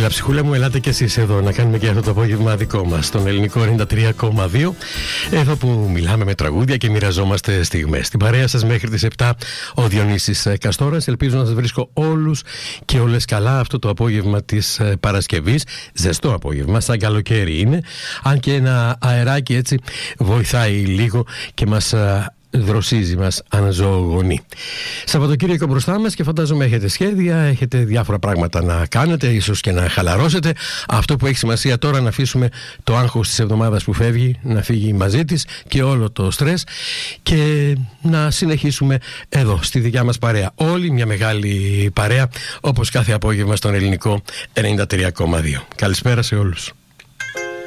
Έλα ψυχούλα μου, ελάτε κι εσείς εδώ να κάνουμε και αυτό το απόγευμα δικό μας στον ελληνικό 93,2, εδώ που μιλάμε με τραγούδια και μοιραζόμαστε στιγμές. Στην παρέα σας μέχρι τις 7 ο Διονύσης Καστόρας. Ελπίζω να σας βρίσκω όλους και όλες καλά αυτό το απόγευμα της Παρασκευής. Ζεστό απόγευμα, σαν καλοκαίρι είναι, αν και ένα αεράκι έτσι βοηθάει λίγο και μας δροσίζει, μας αναζωογονεί. Σαββατοκύριακο μπροστά μας και φαντάζομαι έχετε σχέδια, έχετε διάφορα πράγματα να κάνετε, ίσως και να χαλαρώσετε. Αυτό που έχει σημασία τώρα να αφήσουμε το άγχος της εβδομάδας που φεύγει να φύγει μαζί της και όλο το στρες και να συνεχίσουμε εδώ στη δικιά μας παρέα. Όλη μια μεγάλη παρέα όπως κάθε απόγευμα στον ελληνικό 93,2. Καλησπέρα σε όλους.